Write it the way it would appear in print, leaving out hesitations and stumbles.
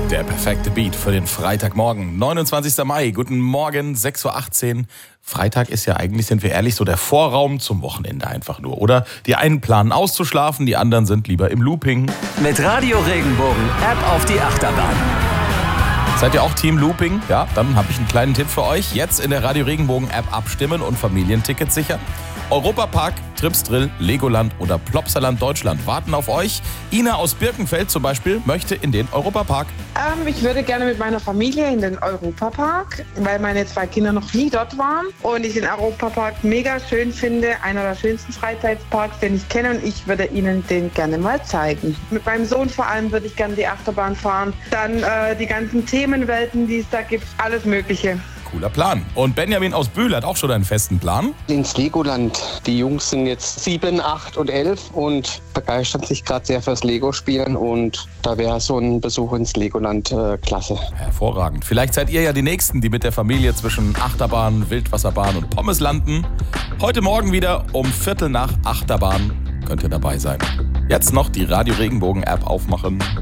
Der perfekte Beat für den Freitagmorgen, 29. Mai. Guten Morgen, 6.18 Uhr. Freitag ist ja eigentlich, sind wir ehrlich, so der Vorraum zum Wochenende einfach nur, oder? Die einen planen auszuschlafen, die anderen sind lieber im Looping. Mit Radio Regenbogen App auf die Achterbahn. Seid ihr auch Team Looping? Ja, dann habe ich einen kleinen Tipp für euch. Jetzt in der Radio Regenbogen App abstimmen und Familientickets sichern. Europapark, Tripsdrill, Legoland oder Plopsaland Deutschland warten auf euch. Ina aus Birkenfeld zum Beispiel möchte in den Europapark. Ich würde gerne mit meiner Familie in den Europapark, weil meine 2 Kinder noch nie dort waren und ich den Europapark mega schön finde. Einer der schönsten Freizeitparks, den ich kenne, und ich würde Ihnen den gerne mal zeigen. Mit meinem Sohn vor allem würde ich gerne die Achterbahn fahren. Dann die ganzen Themenwelten, die es da gibt, alles Mögliche. Cooler Plan. Und Benjamin aus Bühl hat auch schon einen festen Plan. Ins Legoland. Die Jungs sind jetzt 7, 8 und 11 und begeistern sich gerade sehr fürs Lego-Spielen. Und da wäre so ein Besuch ins Legoland klasse. Hervorragend. Vielleicht seid ihr ja die Nächsten, die mit der Familie zwischen Achterbahn, Wildwasserbahn und Pommes landen. Heute Morgen wieder um 7:45 Achterbahn. Könnt ihr dabei sein. Jetzt noch die Radio Regenbogen App aufmachen.